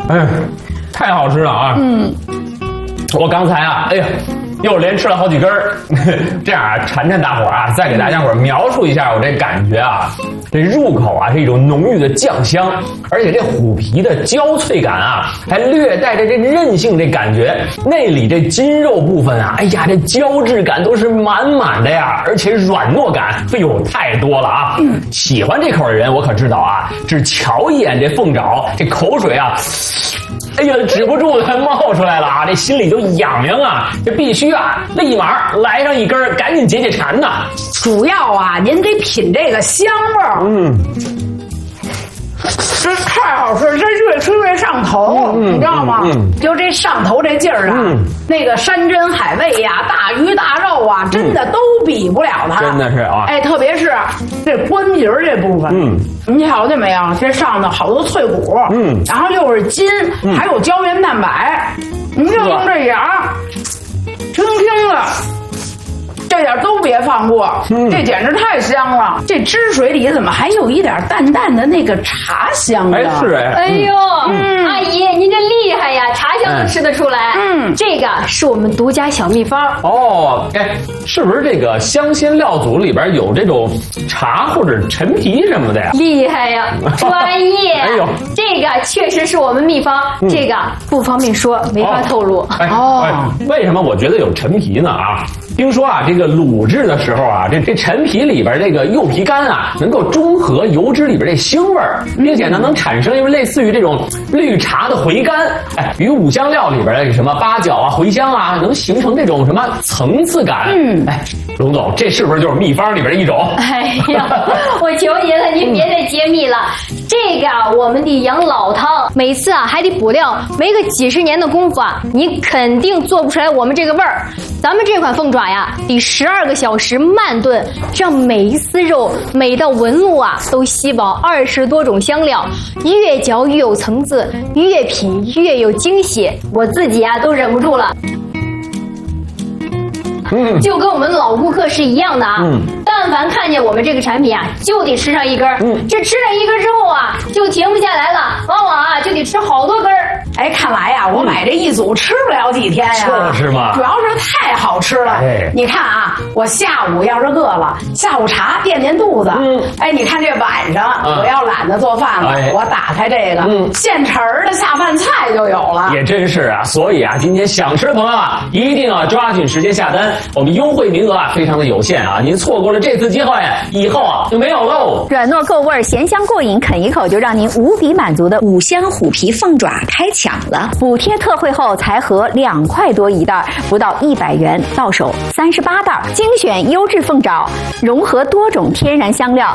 哎，太好吃了啊！我刚才啊，哎呀，又连吃了好几根儿。这样啊，馋大伙儿啊，再给大家伙儿描述一下我这感觉啊。这入口啊是一种浓郁的酱香，而且这虎皮的焦脆感啊，还略带着这韧性这感觉。内里这筋肉部分啊，哎呀，这胶质感都是满满的呀，而且软糯感，哎呦，太多了啊！喜欢这口的人我可知道啊，只瞧一眼这凤爪，这口水啊。哎呀，止不住的冒出来了啊！这心里就痒痒啊！这必须啊，立马来上一根，赶紧解解馋呐！ 主要啊，您得品这个香味儿。这太好吃，这越吃越上头，你知道吗？就这上头这劲儿啊，那个山珍海味呀、大鱼大肉啊，真的都比不了它。 真的是啊！ 哎，特别是这关节这部分，你瞧见没有？这上头好多脆骨，然后又是筋，还有胶原蛋白，您就用这牙，轻轻的。这点都别放过，这简直太香了！这汁水里怎么还有一点淡淡的那个茶香呢？ 哎，是哎。 哎呦，阿姨，您这厉害呀，茶香都吃得出来。这个是我们独家小秘方。 哦，哎，是不是这个香辛料组里边有这种茶或者陈皮什么的呀？ 厉害呀，专业！ 哎呦， 这个确实是我们秘方，这个不方便说，没法透露。 为什么我觉得有陈皮呢？啊，听说啊，这个卤制的时候啊，这陈皮里边这个柚皮苷啊，能够中和油脂里边这腥味儿，并且呢，能产生类似于这种绿茶的回甘。哎，与五香料里边的什么八角啊、茴香啊，能形成这种什么层次感。哎，龙总，这是不是就是秘方里边的一种？ 哎呀，我求您了，您别再揭秘了。这个我们的养老汤，每次啊还得补料，没个几十年的功夫啊，你肯定做不出来我们这个味儿。咱们这款凤爪呀，得12个小时慢炖，让每一丝肉、每道纹路啊都吸饱20多种香料，越嚼越有层次，越品越有惊喜。我自己啊都忍不住了。就跟我们老顾客是一样的啊，但凡看见我们这个产品啊，就得吃上一根。这吃了一根之后啊，就停不下来了，往往啊就得吃好多根。 哎，看来呀，我买这一组吃不了几天呀。 就是嘛， 主要是太好吃了。你看啊，我下午要是饿了，下午茶垫垫肚子。哎，你看这晚上我要懒得做饭了，我打开这个现成的下饭菜就有了。 也真是啊，所以啊，今天想吃的朋友啊，一定要抓紧时间下单。我们优惠名额啊非常的有限啊，您错过了这次机会，以后啊就没有喽。 软糯够味，咸香过瘾，啃一口就让您无比满足的五香虎皮凤爪开抢了！补贴特惠后才合2块多一袋，不到100元，到手38袋，精选优质凤爪，融合多种天然香料，